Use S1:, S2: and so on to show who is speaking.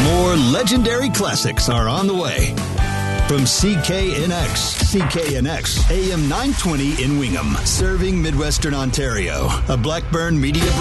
S1: More legendary classics are on the way. From CKNX AM 920 in Wingham, serving Midwestern Ontario, a Blackburn Media